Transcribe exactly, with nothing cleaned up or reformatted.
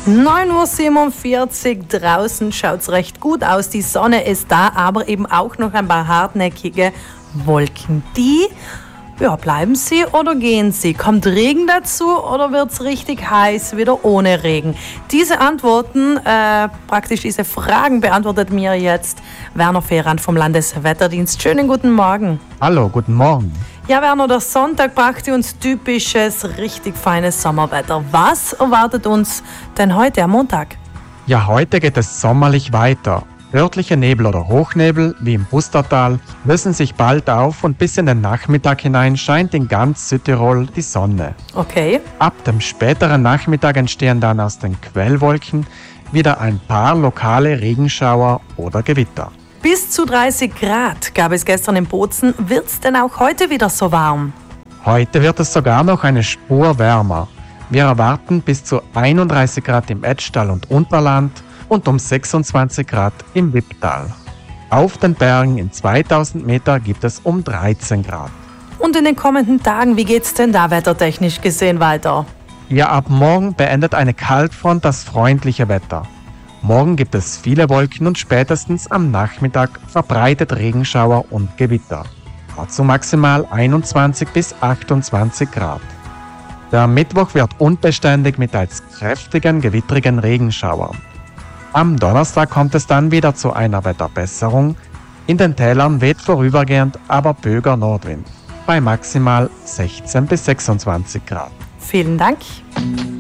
neun Uhr siebenundvierzig, draußen schaut es recht gut aus, die Sonne ist da, aber eben auch noch ein paar hartnäckige Wolken. Die, ja, bleiben sie oder gehen sie? Kommt Regen dazu oder wird es richtig heiß, wieder ohne Regen? Diese Antworten, äh, praktisch diese Fragen beantwortet mir jetzt Werner Ferrand vom Landeswetterdienst. Schönen guten Morgen. Hallo, guten Morgen. Ja, Werner, der Sonntag brachte uns typisches, richtig feines Sommerwetter. Was erwartet uns denn heute am Montag? Ja, heute geht es sommerlich weiter. Örtliche Nebel oder Hochnebel, wie im Pustertal, lösen sich bald auf und bis in den Nachmittag hinein scheint in ganz Südtirol die Sonne. Okay. Ab dem späteren Nachmittag entstehen dann aus den Quellwolken wieder ein paar lokale Regenschauer oder Gewitter. Bis zu dreißig Grad gab es gestern in Bozen. Wird es denn auch heute wieder so warm? Heute wird es sogar noch eine Spur wärmer. Wir erwarten bis zu einunddreißig Grad im Etschtal und Unterland und um sechsundzwanzig Grad im Wipptal. Auf den Bergen in zweitausend Meter gibt es um dreizehn Grad. Und in den kommenden Tagen, wie geht's denn da wettertechnisch gesehen weiter? Ja, ab morgen beendet eine Kaltfront das freundliche Wetter. Morgen gibt es viele Wolken und spätestens am Nachmittag verbreitet Regenschauer und Gewitter. Dazu maximal einundzwanzig bis achtundzwanzig Grad. Der Mittwoch wird unbeständig mit teils kräftigen, gewittrigen Regenschauern. Am Donnerstag kommt es dann wieder zu einer Wetterbesserung. In den Tälern weht vorübergehend aber böiger Nordwind bei maximal sechzehn bis sechsundzwanzig Grad. Vielen Dank.